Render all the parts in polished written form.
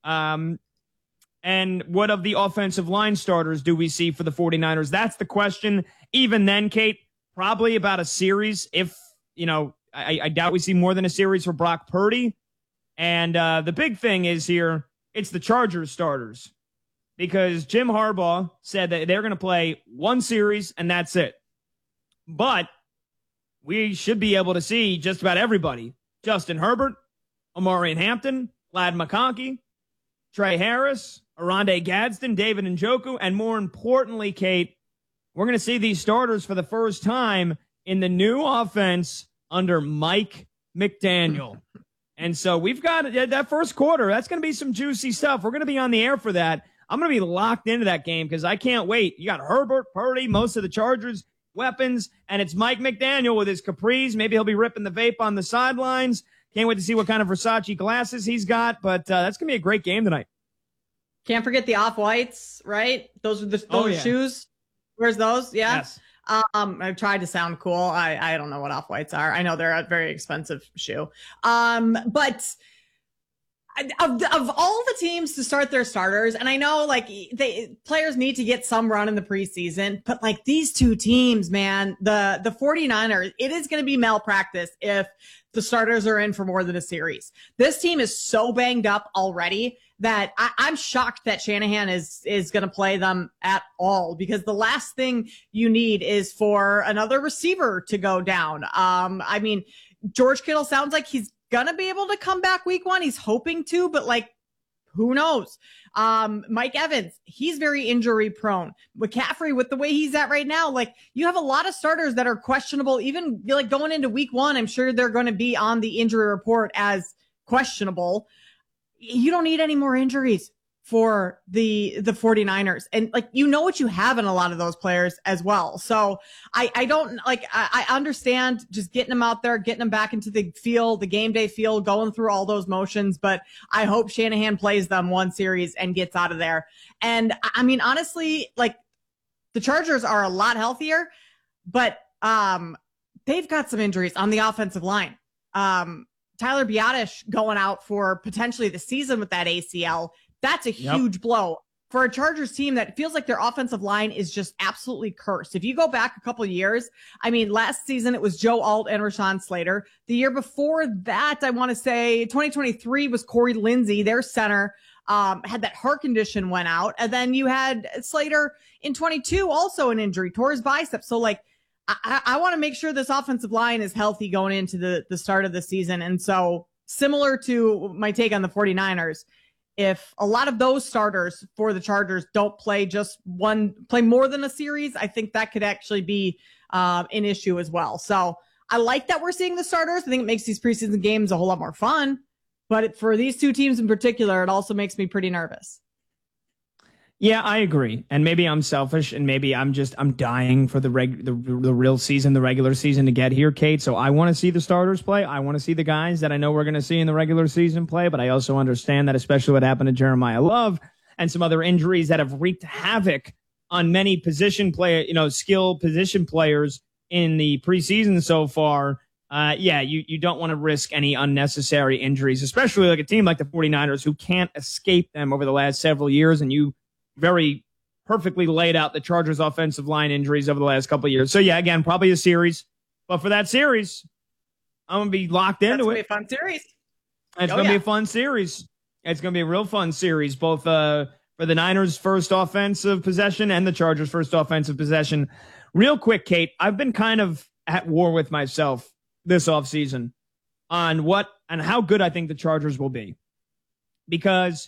And what of the offensive line starters do we see for the 49ers? That's the question. Even then, Kate, probably about a series. If, I doubt we see more than a series for Brock Purdy. And the big thing is here, it's the Chargers starters. Because Jim Harbaugh said that they're going to play one series and that's it. But we should be able to see just about everybody. Justin Herbert, Omarion Hampton, Ladd McConkey, Trey Harris, Oronde Gadsden, David Njoku, and more importantly, Kate, we're going to see these starters for the first time in the new offense under Mike McDaniel. And so we've got that first quarter. That's going to be some juicy stuff. We're going to be on the air for that. I'm going to be locked into that game because I can't wait. You got Herbert, Purdy, most of the Chargers weapons, and it's Mike McDaniel with his capris. Maybe he'll be ripping the vape on the sidelines. Can't wait to see what kind of Versace glasses he's got, but that's going to be a great game tonight. Can't forget the off-whites, right? Those are those shoes. Where's those? Yeah. Yes. I tried to sound cool. I don't know what off-whites are. I know they're a very expensive shoe. But of all the teams to start their starters, and I know players need to get some run in the preseason, but these two teams, man, the 49ers, it is going to be malpractice if the starters are in for more than a series. This team is so banged up already that I'm shocked that Shanahan is going to play them at all, because the last thing you need is for another receiver to go down. George Kittle sounds like he's going to be able to come back week one. He's hoping to, but who knows? Mike Evans, he's very injury prone. McCaffrey, with the way he's at right now, you have a lot of starters that are questionable. Even going into week one, I'm sure they're going to be on the injury report as questionable. You don't need any more injuries for the 49ers. And what you have in a lot of those players as well. So I understand just getting them out there, getting them back into the field, the game day field, going through all those motions, but I hope Shanahan plays them one series and gets out of there. And honestly, the Chargers are a lot healthier, but they've got some injuries on the offensive line. Tyler Biadasz going out for potentially the season with that ACL. That's a huge blow for a Chargers team that feels like their offensive line is just absolutely cursed. If you go back a couple of years, last season it was Joe Alt and Rashawn Slater. The year before that, I want to say 2023 was Corey Lindsey, their center, had that heart condition, went out. And then you had Slater in 22, also an injury, tore his bicep. So I want to make sure this offensive line is healthy going into the start of the season. And so similar to my take on the 49ers, if a lot of those starters for the Chargers don't play play more than a series, I think that could actually be an issue as well. So I like that we're seeing the starters. I think it makes these preseason games a whole lot more fun. But for these two teams in particular, it also makes me pretty nervous. Yeah, I agree. And maybe I'm selfish, and maybe I'm dying for the real season, the regular season to get here, Kate. So I want to see the starters play. I want to see the guys that I know we're going to see in the regular season play. But I also understand that, especially what happened to Jeremiah Love and some other injuries that have wreaked havoc on many skill position players in the preseason so far. You don't want to risk any unnecessary injuries, especially a team like the 49ers who can't escape them over the last several years. And you very perfectly laid out the Chargers offensive line injuries over the last couple of years. So yeah, again, probably a series, but for that series, I'm going to be locked into it. It's going to be a fun series. It's going to be a fun series. It's going to be a real fun series, both for the Niners' first offensive possession and the Chargers' first offensive possession. Real quick, Kate, I've been kind of at war with myself this offseason on what and how good I think the Chargers will be. Because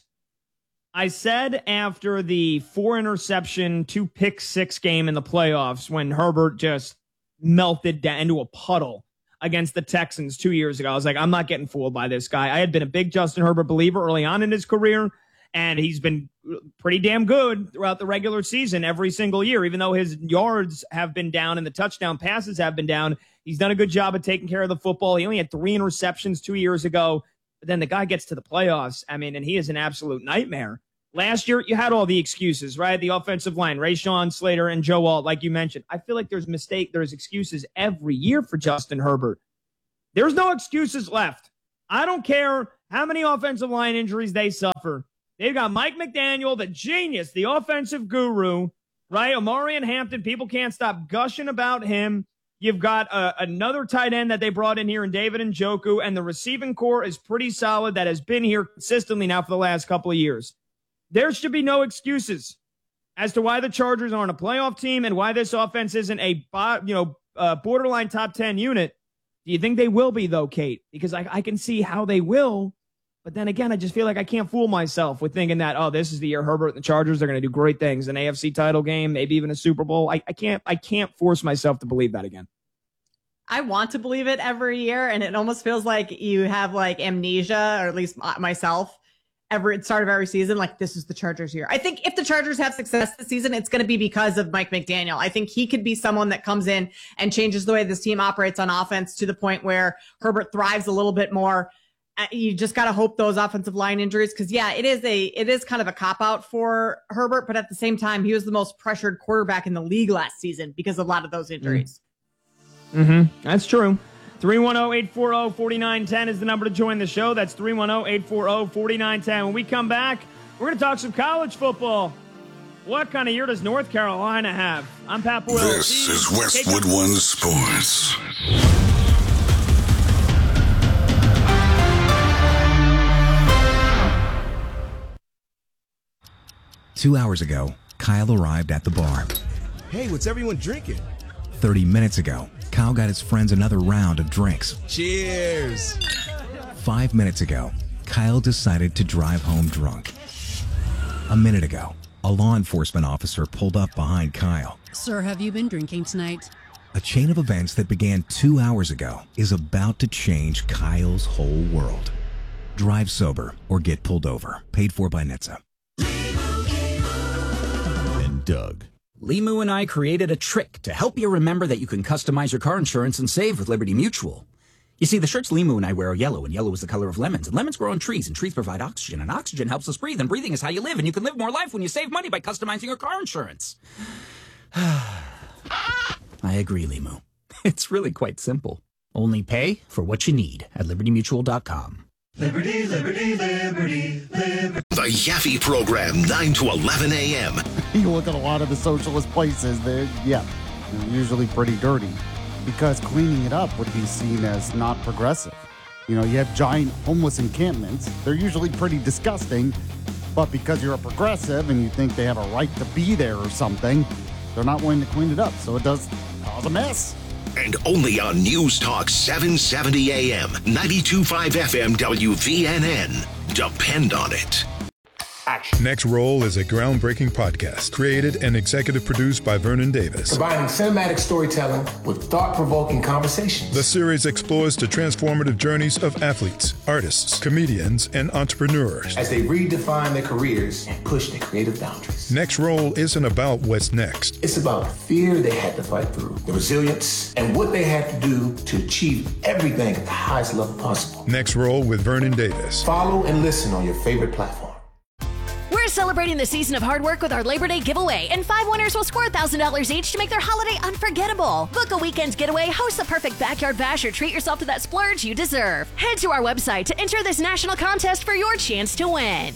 I said after the 4-interception, 2-pick-6 game in the playoffs when Herbert just melted down into a puddle against the Texans 2 years ago, I was like, I'm not getting fooled by this guy. I had been a big Justin Herbert believer early on in his career, and he's been pretty damn good throughout the regular season every single year. Even though his yards have been down and the touchdown passes have been down, he's done a good job of taking care of the football. He only had 3 interceptions 2 years ago. But then the guy gets to the playoffs, and he is an absolute nightmare. Last year, you had all the excuses, right? The offensive line, Rashawn Slater and Joe Alt, like you mentioned. I feel like there's excuses every year for Justin Herbert. There's no excuses left. I don't care how many offensive line injuries they suffer. They've got Mike McDaniel, the genius, the offensive guru, right? Omarion Hampton, people can't stop gushing about him. You've got another tight end that they brought in here in David Njoku, and the receiving core is pretty solid. That has been here consistently now for the last couple of years. There should be no excuses as to why the Chargers aren't a playoff team and why this offense isn't a borderline top 10 unit. Do you think they will be, though, Kate? Because I can see how they will. But then again, I just feel like I can't fool myself with thinking that, oh, this is the year Herbert and the Chargers, they're going to do great things, an AFC title game, maybe even a Super Bowl. I can't force myself to believe that again. I want to believe it every year, and it almost feels like you have like amnesia, or at least myself, at the start of every season, like this is the Chargers year. I think if the Chargers have success this season, it's going to be because of Mike McDaniel. I think he could be someone that comes in and changes the way this team operates on offense to the point where Herbert thrives a little bit more. You just got to hope those offensive line injuries, because it is kind of a cop out for Herbert, but at the same time, he was the most pressured quarterback in the league last season because of a lot of those injuries. That's true. 310-840-4910 is the number to join the show. That's 310-840-4910. When we come back, we're going to talk some college football. What kind of year does North Carolina have? I'm Pat Boyle. This is Westwood One Sports. 2 hours ago, Kyle arrived at the bar. Hey, what's everyone drinking? 30 minutes ago, Kyle got his friends another round of drinks. Cheers! 5 minutes ago, Kyle decided to drive home drunk. A minute ago, a law enforcement officer pulled up behind Kyle. Sir, have you been drinking tonight? A chain of events that began 2 hours ago is about to change Kyle's whole world. Drive sober or get pulled over. Paid for by NHTSA. And Doug. Limu and I created a trick to help you remember that you can customize your car insurance and save with Liberty Mutual. You see, the shirts Limu and I wear are yellow, and yellow is the color of lemons, and lemons grow on trees, and trees provide oxygen, and oxygen helps us breathe, and breathing is how you live, and you can live more life when you save money by customizing your car insurance. I agree, Limu. It's really quite simple. Only pay for what you need at LibertyMutual.com. Liberty, liberty, liberty, liberty. The Yaffe Program, 9 to 11 a.m. You look at a lot of the socialist places, they're usually pretty dirty, because cleaning it up would be seen as not progressive. You know, you have giant homeless encampments. They're usually pretty disgusting, but because you're a progressive and you think they have a right to be there or something, they're not willing to clean it up, so it does cause a mess. And only on News Talk 770 AM, 92.5 FM WVNN. Depend on it. Next Roll is a groundbreaking podcast created and executive produced by Vernon Davis. Combining cinematic storytelling with thought-provoking conversations. The series explores the transformative journeys of athletes, artists, comedians, and entrepreneurs as they redefine their careers and push their creative boundaries. Next Roll isn't about what's next. It's about the fear they had to fight through, the resilience, and what they had to do to achieve everything at the highest level possible. Next Roll with Vernon Davis. Follow and listen on your favorite platform. We're celebrating the season of hard work with our Labor Day giveaway, and 5 winners will score $1,000 each to make their holiday unforgettable. Book a weekend getaway, host the perfect backyard bash, or treat yourself to that splurge you deserve. Head to our website to enter this national contest for your chance to win.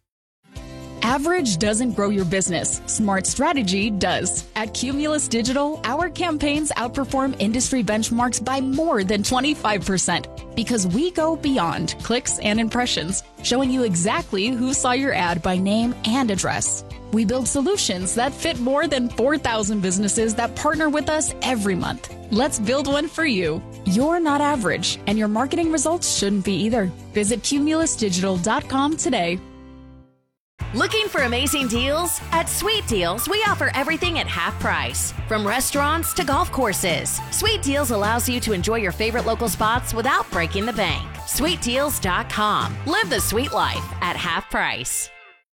Average doesn't grow your business. Smart strategy does. At Cumulus Digital, our campaigns outperform industry benchmarks by more than 25% because we go beyond clicks and impressions, showing you exactly who saw your ad by name and address. We build solutions that fit more than 4,000 businesses that partner with us every month. Let's build one for you. You're not average, and your marketing results shouldn't be either. Visit cumulusdigital.com today. Looking for amazing deals? At Sweet Deals, we offer everything at half price. From restaurants to golf courses, Sweet Deals allows you to enjoy your favorite local spots without breaking the bank. SweetDeals.com. Live the sweet life at half price.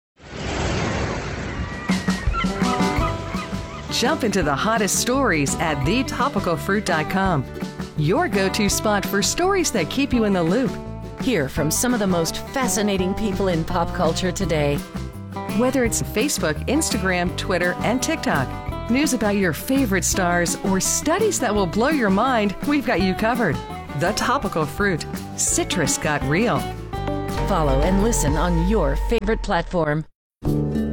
Jump into the hottest stories at thetopicalfruit.com. Your go-to spot for stories that keep you in the loop. Hear from some of the most fascinating people in pop culture today. Whether it's Facebook, Instagram, Twitter, and TikTok, news about your favorite stars, or studies that will blow your mind, we've got you covered. The Topical Fruit. Citrus got real. follow and listen on your favorite platform.